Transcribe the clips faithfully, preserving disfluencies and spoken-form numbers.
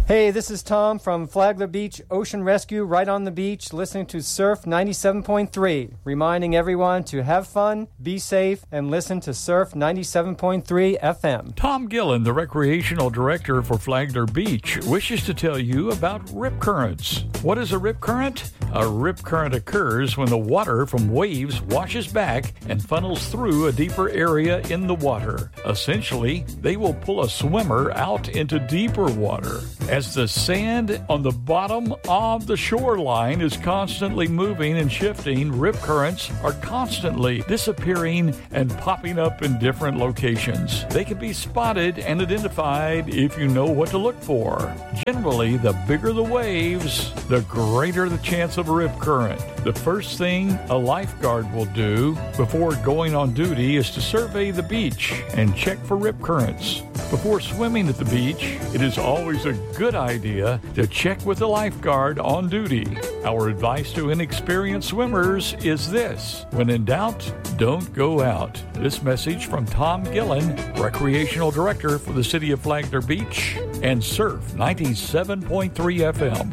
Hey, this is Tom from Flagler Beach Ocean Rescue, right on the beach, listening to Surf ninety-seven point three, reminding everyone to have fun, be safe, and listen to Surf ninety-seven point three F M. Tom Gillen, the recreational director for Flagler Beach, wishes to tell you about rip currents. What is a rip current? A rip current occurs when the water from waves washes back and funnels through a deeper area in the water. Essentially, they will pull a swimmer out into deeper water. As the sand on the bottom of the shoreline is constantly moving and shifting, rip currents are constantly disappearing and popping up in different locations. They can be spotted and identified if you know what to look for. Generally, the bigger the waves, the greater the chance of a rip current. The first thing a lifeguard will do before going on duty is to survey the beach and check for rip currents. Before swimming at the beach, it is always a good idea to check with the lifeguard on duty. Our advice to inexperienced swimmers is this: when in doubt, don't go out. This message from Tom Gillen, Recreational Director for the City of Flagler Beach and Surf ninety-seven point three F M.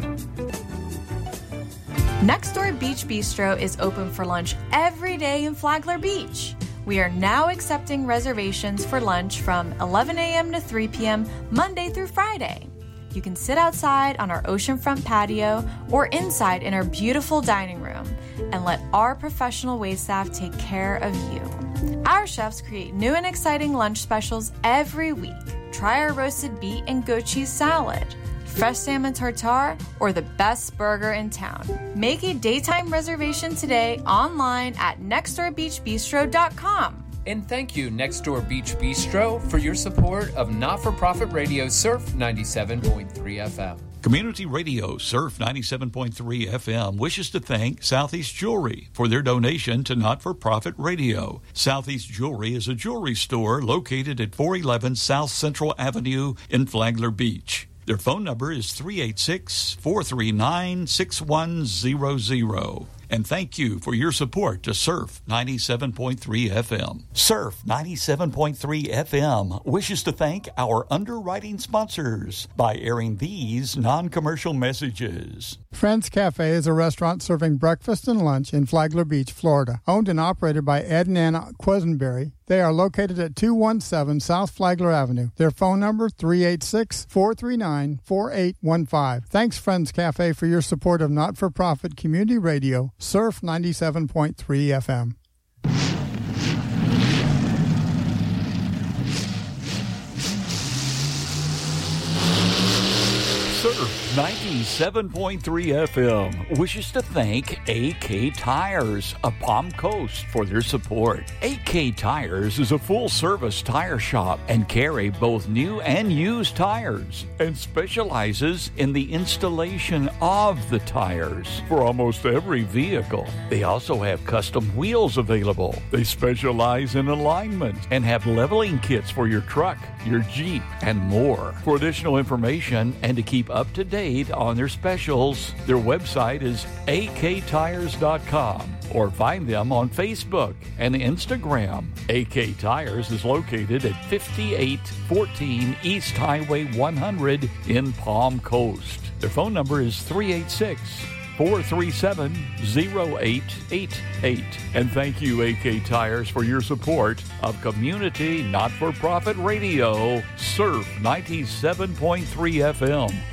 Next Door Beach Bistro is open for lunch every day in Flagler Beach. We are now accepting reservations for lunch from eleven a.m. to three p.m. Monday through Friday. You can sit outside on our oceanfront patio or inside in our beautiful dining room and let our professional waitstaff take care of you. Our chefs create new and exciting lunch specials every week. Try our roasted beet and goat cheese salad, fresh salmon tartare, or the best burger in town. Make a daytime reservation today online at next door beach bistro dot com. And thank you, Next Door Beach Bistro, for your support of not-for-profit radio Surf ninety-seven point three F M. Community Radio Surf ninety-seven point three F M wishes to thank Southeast Jewelry for their donation to not-for-profit radio. Southeast Jewelry is a jewelry store located at four eleven South Central Avenue in Flagler Beach. Their phone number is three eight six, four three nine, six one zero zero. And thank you for your support to Surf ninety-seven point three F M. Surf ninety-seven point three F M wishes to thank our underwriting sponsors by airing these non-commercial messages. Friends Cafe is a restaurant serving breakfast and lunch in Flagler Beach, Florida. Owned and operated by Ed and Anna Quisenberry. They are located at two one seven South Flagler Avenue. Their phone number, three eight six, four three nine, four eight one five. Thanks, Friends Cafe, for your support of not-for-profit community radio, Surf ninety-seven point three F M. Surf ninety-seven point three F M wishes to thank A K Tires of Palm Coast for their support. A K Tires is a full-service tire shop and carry both new and used tires and specializes in the installation of the tires for almost every vehicle. They also have custom wheels available. They specialize in alignment and have leveling kits for your truck, your Jeep, and more. For additional information and to keep up to date on their specials, their website is a k tires dot com or find them on Facebook and Instagram. A K Tires is located at fifty-eight fourteen East Highway one hundred in Palm Coast. Their phone number is three eight six, four three seven, zero eight eight eight. And thank you, A K Tires, for your support of community not-for-profit radio, Surf ninety-seven point three F M.